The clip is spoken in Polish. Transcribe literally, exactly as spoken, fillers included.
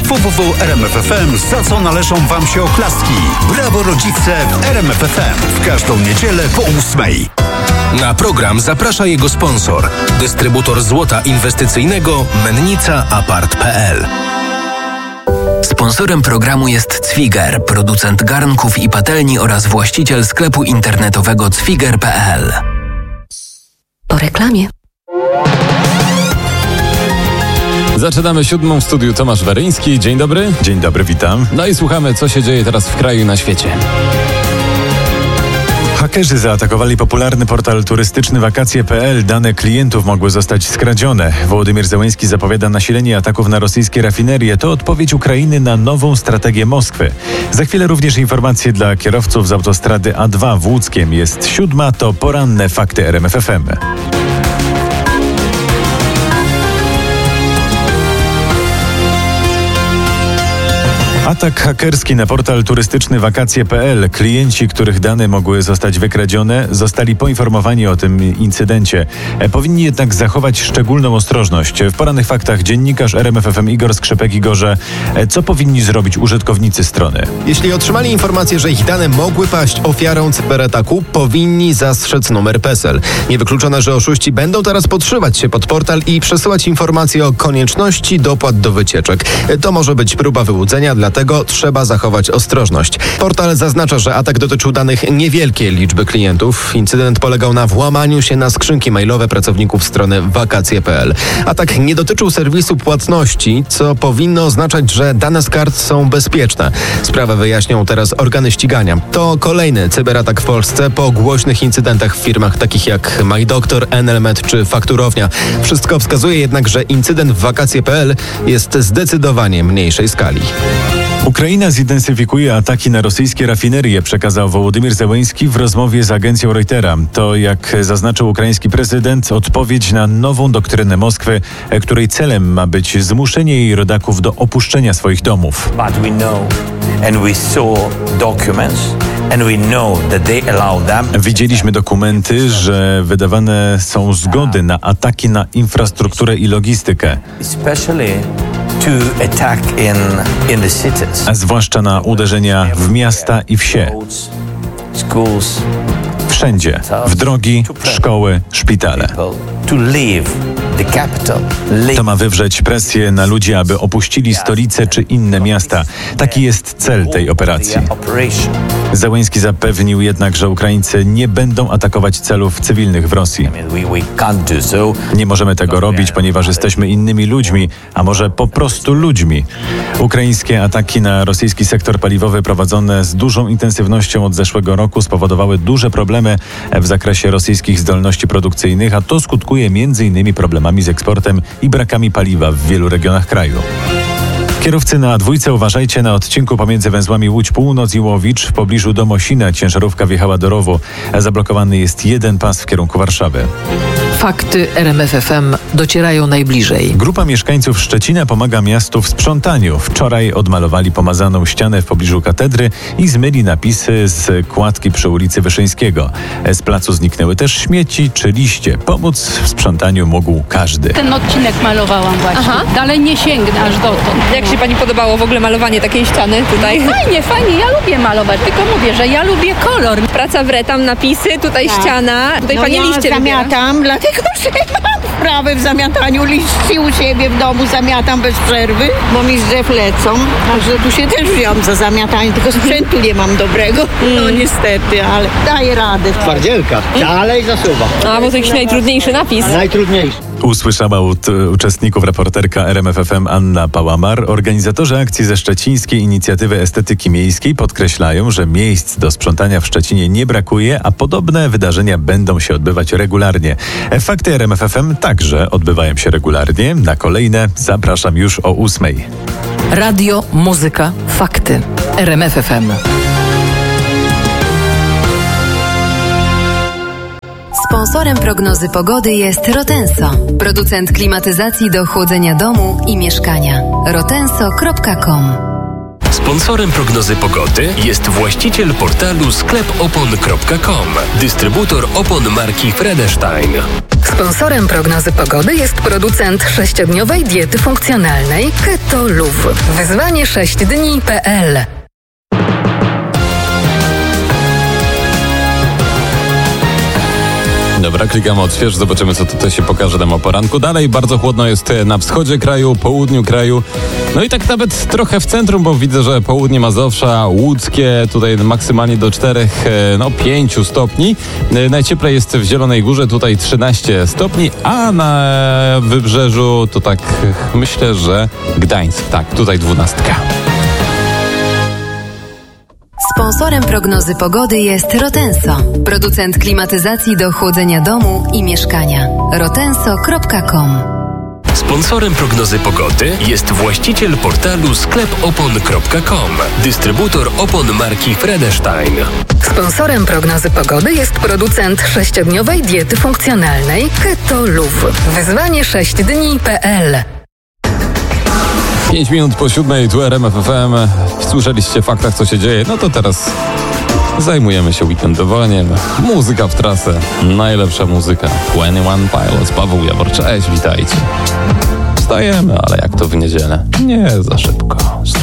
w w w kropka r m f f m, za co należą wam się oklaski. Brawo rodzice w R M F F M. W każdą niedzielę po ósmej. Na program zaprasza jego sponsor, dystrybutor złota inwestycyjnego Mennica Apart kropka p l. Sponsorem programu jest Cwiger, producent garnków i patelni oraz właściciel sklepu internetowego cwiger kropka p l. Po reklamie. Zaczynamy siódmą w studiu Tomasz Weryński. Dzień dobry. Dzień dobry, witam. No i słuchamy, co się dzieje teraz w kraju i na świecie. Hakerzy zaatakowali popularny portal turystyczny wakacje kropka p l. Dane klientów mogły zostać skradzione. Wołodymyr Zełenski zapowiada nasilenie ataków na rosyjskie rafinerie. To odpowiedź Ukrainy na nową strategię Moskwy. Za chwilę również informacje dla kierowców z autostrady A dwa w Łódzkiem. Jest siódma, to poranne fakty R M F F M. Atak hakerski na portal turystyczny wakacje kropka p l. Klienci, których dane mogły zostać wykradzione, zostali poinformowani o tym incydencie. Powinni jednak zachować szczególną ostrożność. W porannych faktach dziennikarz R M F F M Igor Skrzypek. Igorze, co powinni zrobić użytkownicy strony? Jeśli otrzymali informację, że ich dane mogły paść ofiarą cyberataku, powinni zastrzec numer PESEL. Niewykluczone, że oszuści będą teraz podszywać się pod portal i przesyłać informacje o konieczności dopłat do wycieczek. To może być próba wyłudzenia, dlatego Dlatego trzeba zachować ostrożność. Portal zaznacza, że atak dotyczył danych niewielkiej liczby klientów. Incydent polegał na włamaniu się na skrzynki mailowe pracowników strony wakacje kropka p l. Atak nie dotyczył serwisu płatności, co powinno oznaczać, że dane z kart są bezpieczne. Sprawę wyjaśnią teraz organy ścigania. To kolejny cyberatak w Polsce po głośnych incydentach w firmach takich jak MyDoktor, Enelmet czy Fakturownia. Wszystko wskazuje jednak, że incydent w wakacje kropka p l jest zdecydowanie mniejszej skali. Ukraina zintensyfikuje ataki na rosyjskie rafinerie, przekazał Wołodymyr Zełenski w rozmowie z agencją Reutera. To, jak zaznaczył ukraiński prezydent, odpowiedź na nową doktrynę Moskwy, której celem ma być zmuszenie jej rodaków do opuszczenia swoich domów. But we know and we saw documents and we know that they allow them. Widzieliśmy dokumenty, że wydawane są zgody na ataki na infrastrukturę i logistykę. Especially to attack in, in the cities. A zwłaszcza na uderzenia w miasta i wsie. Schools. Wszędzie. W drogi, szkoły, szpitale. To leave the capital. To ma wywrzeć presję na ludzi, aby opuścili stolicę czy inne miasta. Taki jest cel tej operacji. Zełenski zapewnił jednak, że Ukraińcy nie będą atakować celów cywilnych w Rosji. Nie możemy tego robić, ponieważ jesteśmy innymi ludźmi, a może po prostu ludźmi. Ukraińskie ataki na rosyjski sektor paliwowy prowadzone z dużą intensywnością od zeszłego roku spowodowały duże problemy w zakresie rosyjskich zdolności produkcyjnych, a to skutkuje między innymi problemami z eksportem i brakami paliwa w wielu regionach kraju. Kierowcy na dwójce, uważajcie na odcinku pomiędzy węzłami Łódź Północ i Łowicz w pobliżu Domosina. Ciężarówka wjechała do rowu. Zablokowany jest jeden pas w kierunku Warszawy. Fakty R M F F M docierają najbliżej. Grupa mieszkańców Szczecina pomaga miastu w sprzątaniu. Wczoraj odmalowali pomazaną ścianę w pobliżu katedry i zmyli napisy z kładki przy ulicy Wyszyńskiego. Z placu zniknęły też śmieci czy liście. Pomóc w sprzątaniu mógł każdy. Ten odcinek malowałam właśnie. Aha. Dalej nie sięgnę aż dotąd. Jak się pani podobało w ogóle malowanie takiej ściany tutaj? No fajnie, fajnie. Ja lubię malować, tylko mówię, że ja lubię kolor. Praca w re, tam napisy, tutaj tak. Ściana. Tutaj no pani ja liście zamiatam, lubię. Dlatego że mam wprawę w zamiataniu liści u siebie w domu, zamiatam bez przerwy, bo mi z drzew lecą. Także tu się też wziąłam za zamiatanie, tylko sprzętu nie mam dobrego. Mm. No niestety, ale daję radę. Twardzielka, dalej zasuwa. A, bo to jakiś najtrudniejszy napis. Najtrudniejszy. Usłyszała od uczestników reporterka R M F F M Anna Pałamar. Organizatorzy akcji ze Szczecińskiej Inicjatywy Estetyki Miejskiej podkreślają, że miejsc do sprzątania w Szczecinie nie brakuje, a podobne wydarzenia będą się odbywać regularnie. Fakty R M F F M także odbywają się regularnie. Na kolejne zapraszam już o ósmej. Radio, muzyka, fakty. R M F F M. Sponsorem prognozy pogody jest Rotenso, producent klimatyzacji do chłodzenia domu i mieszkania. rotenso kropka com Sponsorem prognozy pogody jest właściciel portalu sklep opon kropka com, dystrybutor opon marki Fredestein. Sponsorem prognozy pogody jest producent sześciodniowej diety funkcjonalnej Keto Luv. Wyzwanie sześć dni kropka p l. Dobra, klikamy odśwież, zobaczymy, co tutaj się pokaże nam o poranku. Dalej bardzo chłodno jest na wschodzie kraju, południu kraju, no i tak nawet trochę w centrum, bo widzę, że południe Mazowsza, łódzkie, tutaj maksymalnie do czterech, no pięciu stopni. Najcieplej jest w Zielonej Górze, tutaj trzynaście stopni, a na wybrzeżu to tak myślę, że Gdańsk, tak, tutaj dwunastka. Sponsorem prognozy pogody jest Rotenso, producent klimatyzacji do chłodzenia domu i mieszkania. rotenso kropka com. Sponsorem prognozy pogody jest właściciel portalu sklep opon kropka com, dystrybutor opon marki Fredestein. Sponsorem prognozy pogody jest producent sześciodniowej diety funkcjonalnej Keto Luv. Wyzwanie sześć dni kropka p l. Pięć minut po siódmej, tu R M F F M. Słyszeliście w faktach, co się dzieje? No to teraz zajmujemy się weekendowaniem. Muzyka w trasę. Najlepsza muzyka. dwadzieścia jeden Pilots, Paweł Jawor. Cześć, witajcie. Wstajemy, ale jak to w niedzielę? Nie za szybko.